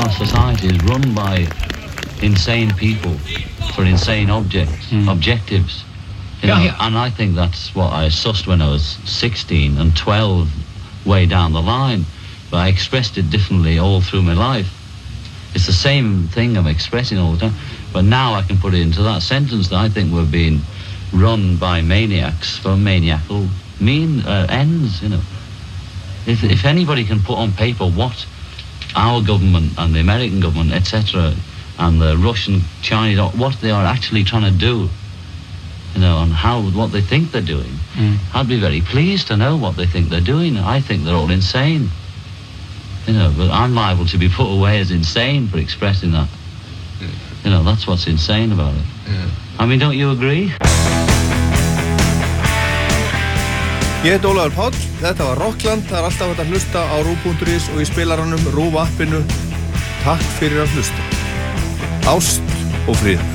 our society is run by insane people for insane objectives. You know, and I think that's what I sussed when I was 16 and 12 way down the line. But I expressed it differently all through my life. It's the same thing I'm expressing all the time. But now I can put it into that sentence that I think we're being run by maniacs for maniacal ends, you know. If anybody can put on paper what our government and the American government, etc., and the Russian, Chinese, what they are actually trying to do, you know, and what they think they're doing, I'd be very pleased to know what they think they're doing. I think they're all insane, you know, but I'm liable to be put away as insane for expressing that. You know, that's what's insane about it. I mean, don't you agree? Ég heit Ólafur Páll, þetta var Rockland, það alltaf hægt að hlusta á RÚV.is og í spilaranum RÚV appinu. Takk fyrir að hlusta. Ást og frið.